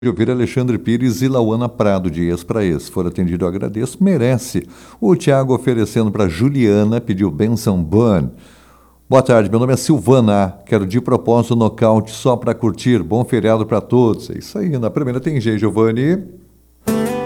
Ouvir Alexandre Pires e Lauana Prado, de ex para ex. Se for atendido, eu agradeço. Merece. O Thiago oferecendo para Juliana, pediu Benção Burn. Boa tarde, meu nome é Silvana. Quero de propósito nocaute só para curtir. Bom feriado para todos. É isso aí. Na primeira tem G, Giovanni.